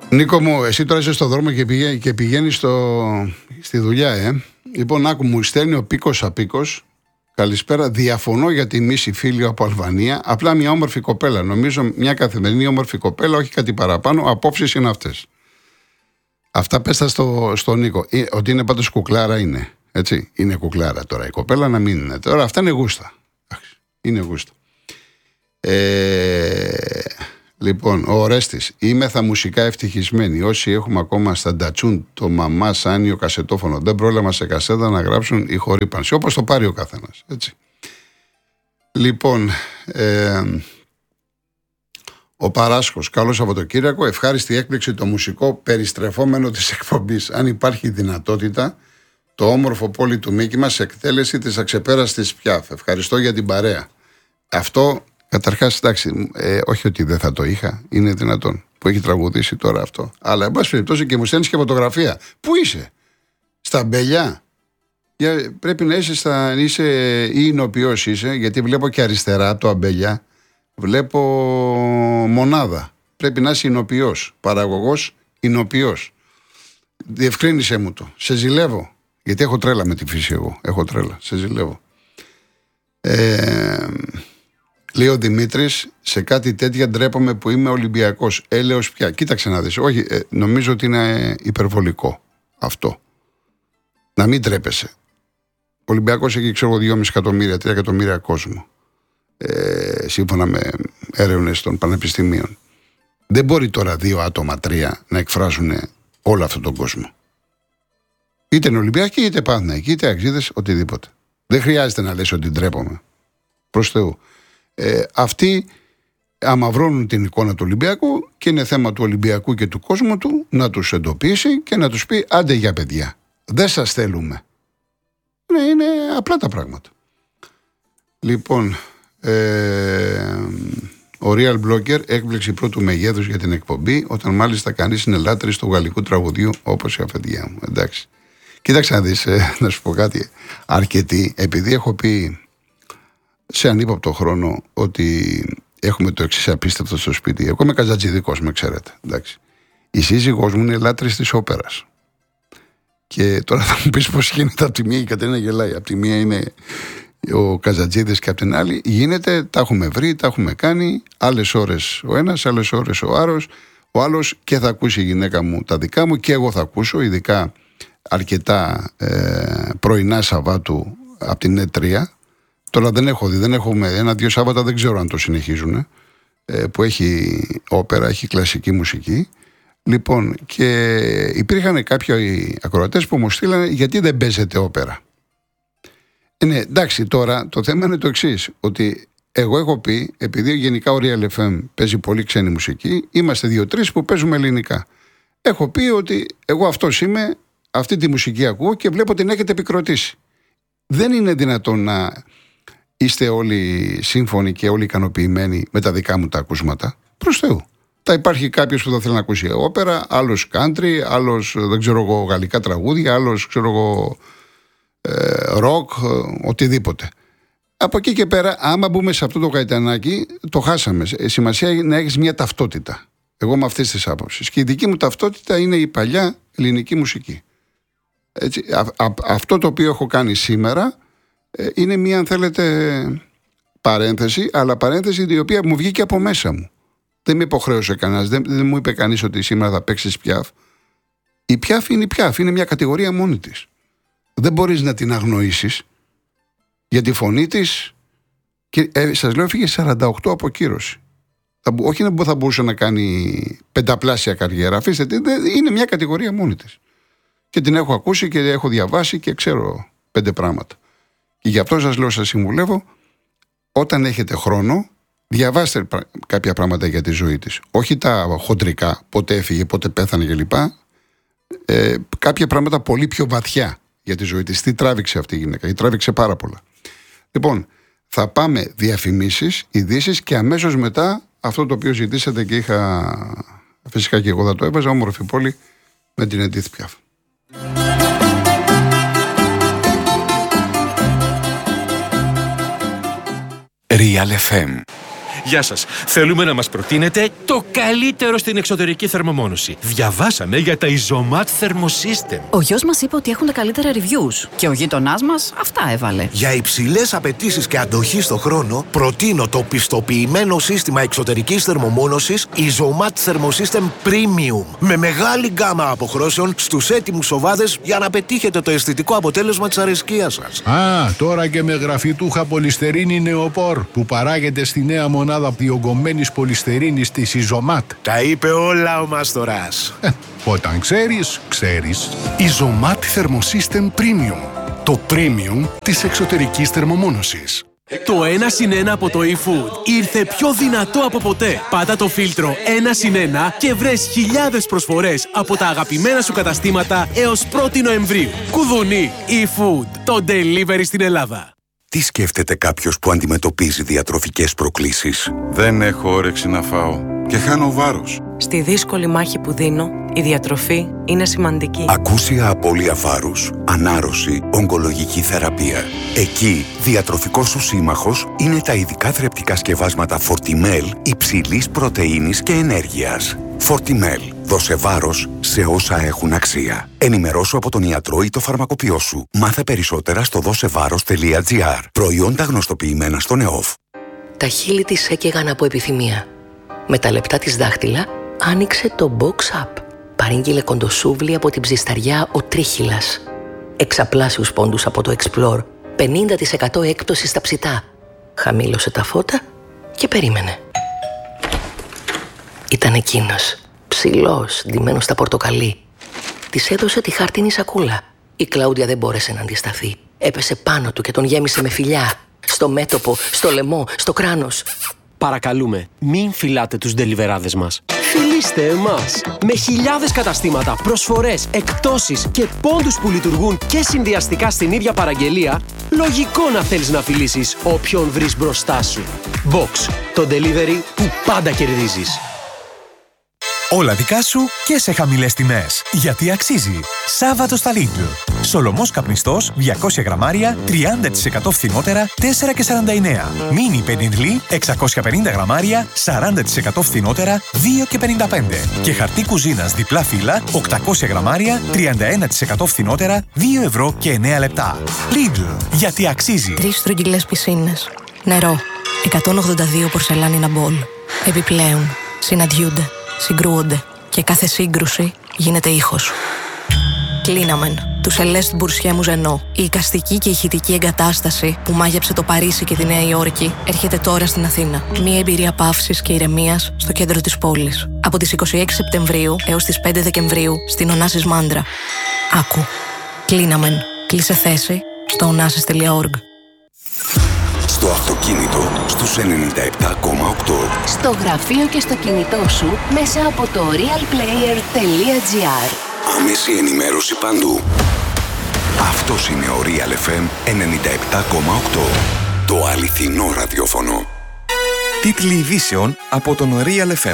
Νίκο μου, εσύ τώρα είσαι στο δρόμο και πηγαίνεις στη δουλειά, Λοιπόν, άκου, μου στέλνει ο Πίκος Απίκος. Καλησπέρα. Διαφωνώ για τη Μίση Φίλιο από Αλβανία. Απλά μια όμορφη κοπέλα. Νομίζω μια καθημερινή όμορφη κοπέλα, όχι κάτι παραπάνω. Απόψεις είναι αυτές. Αυτά πες τα στο Νίκο. Ότι είναι πάντως κουκλάρα είναι. Έτσι. Είναι κουκλάρα τώρα. Η κοπέλα να μην είναι. Τώρα αυτά είναι γούστα. Είναι γούστα. Λοιπόν, ο Ορέστης. Είμεθα μουσικά ευτυχισμένοι. Όσοι έχουμε ακόμα στα ντατσούν το μαμά σάνιο κασετόφωνο, δεν πρόλαβα σε κασέτα να γράψουν η χορύπανση. Όπως το πάρει ο καθένας. Έτσι. Λοιπόν, ο Παράσχος. Καλό Σαββατοκύριακο. Ευχάριστη έκπληξη το μουσικό περιστρεφόμενο της εκπομπής. Αν υπάρχει δυνατότητα, το όμορφο πόλι του Μίκη μας σε εκτέλεση της αξεπέραστης Πιάφ. Ευχαριστώ για την παρέα. Αυτό. Καταρχάς, εντάξει, όχι ότι δεν θα το είχα, είναι δυνατόν που έχει τραγουδήσει τώρα αυτό. Αλλά, εν πάση περιπτώσει, και μου στέλνεις και φωτογραφία. Πού είσαι, στα Μπελιά? Πρέπει να είσαι ή εινοποιός είσαι, γιατί βλέπω και αριστερά το αμπελιά. Βλέπω μονάδα. Πρέπει να είσαι εινοποιός, παραγωγός, εινοποιός. Διευκρίνησέ μου το. Σε ζηλεύω, γιατί έχω τρέλα με τη φύση εγώ. Έχω τρέλα, σε ζηλεύω. Λέει ο Δημήτρης, σε κάτι τέτοια ντρέπομαι που είμαι Ολυμπιακός. Έλεος πια. Κοίταξε να δεις. Όχι, νομίζω ότι είναι υπερβολικό αυτό. Να μην ντρέπεσαι. Ο Ολυμπιακός έχει, ξέρω, 2,5 εκατομμύρια, 3 εκατομμύρια κόσμο. Σύμφωνα με έρευνες των πανεπιστημίων. Δεν μπορεί τώρα 2 άτομα, 3 να εκφράζουν όλο αυτόν τον κόσμο. Είτε είναι Ολυμπιακοί, είτε Παναθηναϊκοί, είτε Αξίδες, οτιδήποτε. Δεν χρειάζεται να λες ότι ντρέπομαι. Προς Θεού. Αυτοί αμαυρώνουν την εικόνα του Ολυμπιακού και είναι θέμα του Ολυμπιακού και του κόσμου του να τους εντοπίσει και να τους πει άντε για παιδιά, δεν σας θέλουμε. Είναι απλά τα πράγματα. Λοιπόν, ο Real Blogger, έκπληξη πρώτου μεγέθους για την εκπομπή, όταν μάλιστα κανείς είναι λάτρης του γαλλικού τραγουδιού όπως η αφεντιά μου. Εντάξει. Κοίταξε να δεις, να σου πω κάτι. Αρκετοί, επειδή έχω πει σε ανύποπτο χρόνο ότι έχουμε το εξής απίστευτο στο σπίτι. Εγώ είμαι καζατζιδικός, με ξέρετε. Εντάξει. Η σύζυγός μου είναι λάτρης της όπερας. Και τώρα θα μου πεις πώς γίνεται. Από τη μία η Κατερίνα γελάει. Από τη μία είναι ο Καζατζίδης και από την άλλη γίνεται, τα έχουμε βρει, τα έχουμε κάνει. Άλλες ώρες ο ένας, άλλες ώρες ο άλλος και θα ακούσει η γυναίκα μου τα δικά μου και εγώ θα ακούσω, ειδικά αρκετά πρωινά Σαββάτου από την ΕΤΡΙΑ. Τώρα δεν έχω δει, δεν έχουμε 1-2 Σάββατα, δεν ξέρω αν το συνεχίζουν, που έχει όπερα, έχει κλασική μουσική. Λοιπόν, και υπήρχαν κάποιοι ακροατές που μου στείλανε γιατί δεν παίζεται όπερα. Ναι, εντάξει, τώρα το θέμα είναι το εξής, ότι εγώ έχω πει, επειδή γενικά ο Real FM παίζει πολύ ξένη μουσική, είμαστε 2-3 που παίζουμε ελληνικά. Έχω πει ότι εγώ αυτός είμαι, αυτή τη μουσική ακούω και βλέπω την έχετε επικροτήσει. Δεν είναι δυνατόν να είστε όλοι σύμφωνοι και όλοι ικανοποιημένοι με τα δικά μου τα ακούσματα. Προς Θεού. Θα υπάρχει κάποιος που θα θέλει να ακούσει όπερα, άλλος country, άλλος δεν ξέρω εγώ γαλλικά τραγούδια, άλλος ξέρω εγώ ροκ, οτιδήποτε. Από εκεί και πέρα, άμα μπούμε σε αυτό το καϊτανάκι, το χάσαμε. Σημασία είναι να έχεις μια ταυτότητα. Εγώ είμαι αυτής της άποψης. Και η δική μου ταυτότητα είναι η παλιά ελληνική μουσική. Έτσι, αυτό το οποίο έχω κάνει σήμερα είναι μια, αν θέλετε, παρένθεση, αλλά παρένθεση η οποία μου βγήκε από μέσα μου. Δεν με υποχρέωσε κανένας, δεν μου είπε κανείς ότι σήμερα θα παίξεις Πιάφ. Η Πιάφ είναι η Πιάφ, είναι μια κατηγορία μόνη της. Δεν μπορείς να την αγνοήσεις για τη φωνή της. Και σας λέω, έφυγε 48 αποκύρωση. Όχι να θα μπορούσε να κάνει πενταπλάσια καριέρα. Αφήστε, είναι μια κατηγορία μόνη της. Και την έχω ακούσει και έχω διαβάσει και ξέρω 5 πράγματα. Και γι' αυτό σας λέω, σας συμβουλεύω, όταν έχετε χρόνο, διαβάστε κάποια πράγματα για τη ζωή της. Όχι τα χοντρικά, πότε έφυγε, πότε πέθανε κλπ. Κάποια πράγματα πολύ πιο βαθιά για τη ζωή της. Τι τράβηξε αυτή η γυναίκα, ή τράβηξε πάρα πολλά. Λοιπόν, θα πάμε διαφημίσεις, ειδήσεις και αμέσως μετά αυτό το οποίο ζητήσατε και είχα, φυσικά και εγώ θα το έβαζα, όμορφη πόλη με την Εντίθ Πιάφ. Real FM Γεια σας. Θέλουμε να μας προτείνετε το καλύτερο στην εξωτερική θερμομόνωση. Διαβάσαμε για τα Isomat Thermosystem. Ο γιος μας είπε ότι έχουν τα καλύτερα reviews και ο γείτονάς μας αυτά έβαλε. Για υψηλές απαιτήσεις και αντοχή στο χρόνο, προτείνω το πιστοποιημένο σύστημα εξωτερικής θερμομόνωσης Isomat Thermosystem Premium. Με μεγάλη γκάμα αποχρώσεων στους έτοιμους οβάδες για να πετύχετε το αισθητικό αποτέλεσμα της αρεσκίας σας. Τώρα και με γραφιτούχα πολυστερίνη Νεοπόρ που παράγεται στη νέα μονάδα διογκωμένης πολυστερίνης της Isomat. Τα είπε όλα ο Μάστορας. Όταν ξέρεις, ξέρεις. Isomat Thermosystem Premium. Το premium της εξωτερικής θερμομόνωσης. Το 1+1 από το eFood ήρθε πιο δυνατό από ποτέ. Πάτα το φίλτρο 1+1 και βρες χιλιάδες προσφορές από τα αγαπημένα σου καταστήματα έως 1η Νοεμβρίου. Κουδουνί, eFood, το delivery στην Ελλάδα. Τι σκέφτεται κάποιος που αντιμετωπίζει διατροφικές προκλήσεις? Δεν έχω όρεξη να φάω και χάνω βάρος. Στη δύσκολη μάχη που δίνω, η διατροφή είναι σημαντική. Ακούσια απώλεια βάρους, ανάρρωση, ογκολογική θεραπεία. Εκεί, διατροφικός σου σύμμαχος είναι τα ειδικά θρεπτικά σκευάσματα Fortimel υψηλής πρωτεΐνης και ενέργειας. Fortimel. Δώσε βάρος σε όσα έχουν αξία. Ενημερώσου από τον ιατρό ή το φαρμακοποιό σου. Μάθε περισσότερα στο δώσεβάρος.gr. Προϊόντα γνωστοποιημένα στον ΕΟΦ. Τα χείλη της έκαιγαν από επιθυμία. Με τα λεπτά της δάχτυλα άνοιξε το Box Up. Παρήγγειλε κοντοσούβλι από την ψισταριά ο Τρίχυλας. Εξαπλάσιους πόντους από το Explore. 50% έκπτωση στα ψητά. Χαμήλωσε τα φώτα και περίμενε. Ήταν εκείνος, ψηλός, ντυμένος στα πορτοκαλί. Της έδωσε τη χάρτινη σακούλα. Η Κλάουντια δεν μπόρεσε να αντισταθεί. Έπεσε πάνω του και τον γέμισε με φιλιά. Στο μέτωπο, στο λαιμό, στο κράνος. Παρακαλούμε, μην φυλάτε τους ντελιβεράδες μας. Φιλήστε εμάς! Με χιλιάδες καταστήματα, προσφορές, εκπτώσεις και πόντους που λειτουργούν και συνδυαστικά στην ίδια παραγγελία, λογικό να θέλεις να φιλήσεις όποιον βρεις μπροστά σου. Box, το delivery που πάντα κερδίζεις. Όλα δικά σου και σε χαμηλές τιμές. Γιατί αξίζει. Σάββατο στα Lidl. Σολομός καπνιστός 200 γραμμάρια 30% φθηνότερα 4,49. Μίνι πενιντλί 650 γραμμάρια 40% φθηνότερα 2,55. Και χαρτί κουζίνας διπλά φύλλα 800 γραμμάρια 31% φθηνότερα 2,09 λεπτά. Lidl. Γιατί αξίζει. 3 στρογγυλές πισίνες. Νερό. 182 πορσελάνινα μπολ. Επιπλέον, συναντιούνται, συγκρούονται και κάθε σύγκρουση γίνεται ήχος. Κλίναμεν, του Σελέστ Μπουρσιέ Μουζενό. Η εικαστική και ηχητική εγκατάσταση που μάγεψε το Παρίσι και τη Νέα Υόρκη έρχεται τώρα στην Αθήνα. Μια εμπειρία παύσης και ηρεμίας στο κέντρο της πόλης. Από τις 26 Σεπτεμβρίου έως τις 5 Δεκεμβρίου στην Ωνάσης Μάντρα. Άκου. Κλίναμεν. Κλείσε θέση στο onassis.org. Στο αυτοκίνητο στους 97,8. Στο γραφείο και στο κινητό σου μέσα από το realplayer.gr. Άμεση ενημέρωση παντού. Αυτός είναι ο Real FM 97,8. Το αληθινό ραδιόφωνο. Τίτλοι ειδήσεων από τον Real FM.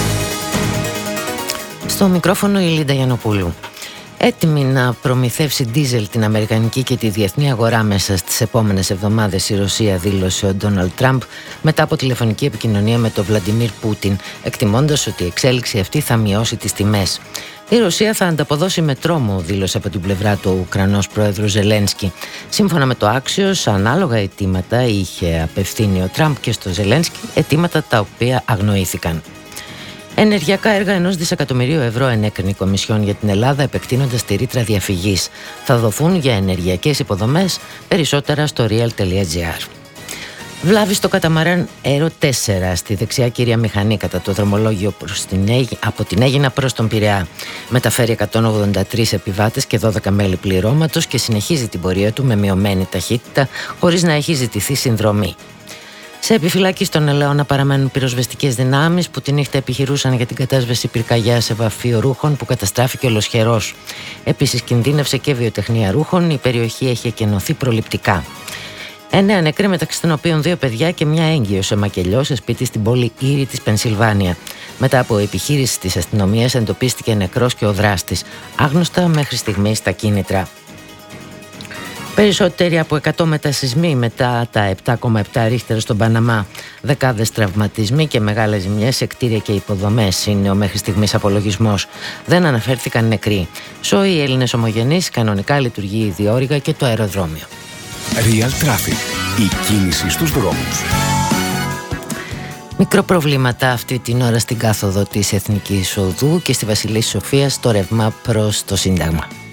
Στο μικρόφωνο η Λίντα Γιαννοπούλου. Έτοιμη να προμηθεύσει ντίζελ την αμερικανική και τη διεθνή αγορά μέσα στις επόμενες εβδομάδες η Ρωσία, δήλωσε ο Ντόναλντ Τραμπ μετά από τηλεφωνική επικοινωνία με τον Βλαντιμίρ Πούτιν, εκτιμώντας ότι η εξέλιξη αυτή θα μειώσει τις τιμές. Η Ρωσία θα ανταποδώσει με τρόμο, δήλωσε από την πλευρά του ο Ουκρανός πρόεδρος Ζελένσκι. Σύμφωνα με το Axios, ανάλογα αιτήματα είχε απευθύνει ο Τραμπ και στο Ζελένσκι, αιτήματα τα οποία αγνοήθηκαν. Ενεργειακά έργα 1 δισεκατομμυρίου ευρώ ενέκρινε η Κομισιόν για την Ελλάδα, επεκτείνοντας τη ρήτρα διαφυγής. Θα δοθούν για ενεργειακές υποδομές, περισσότερα στο real.gr. Βλάβη στο καταμαράν Aero 4 στη δεξιά κύρια μηχανή κατά το δρομολόγιο από την Αίγινα προς τον Πειραιά. Μεταφέρει 183 επιβάτες και 12 μέλη πληρώματος και συνεχίζει την πορεία του με μειωμένη ταχύτητα, χωρίς να έχει ζητηθεί συνδρομή. Σε επιφυλάκη στον Ελαιώνα παραμένουν πυροσβεστικές δυνάμεις που τη νύχτα επιχειρούσαν για την κατάσβεση πυρκαγιάς σε βαφείο ρούχων που καταστράφηκε ολοσχερός. Επίσης κινδύνευσε και βιοτεχνία ρούχων, η περιοχή έχει εκενωθεί προληπτικά. 9 νεκροί, μεταξύ των οποίων 2 παιδιά και μια έγκυο σε μακελιό σε σπίτι στην πόλη Ήρη της Πενσιλβάνια. Μετά από επιχείρηση της αστυνομίας εντοπίστηκε νεκρός και ο δράστης. Άγνωστα μέχρι στιγμής τα κίνητρα. Περισσότεροι από 100 μετασυσμοί μετά τα 7,7 ρίχτερ στον Παναμά. Δεκάδες τραυματισμοί και μεγάλες ζημιές σε κτίρια και υποδομές είναι ο μέχρι στιγμής απολογισμός. Δεν αναφέρθηκαν νεκροί. Σόι οι Έλληνες ομογενείς, κανονικά λειτουργεί η διόρυγα και το αεροδρόμιο. Real Traffic. Η κίνηση στους δρόμους. Μικροπροβλήματα αυτή την ώρα στην κάθοδο της Εθνικής Οδού και στη Βασιλής Σοφίας στο ρεύμα προς το Σύνταγμα.